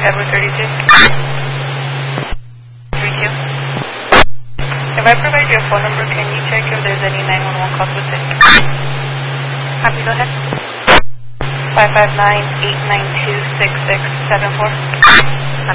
Edward 32. 32. If I provide your phone number, can you check if there's any 911 calls with it? Happy, go ahead. 559-892-6674.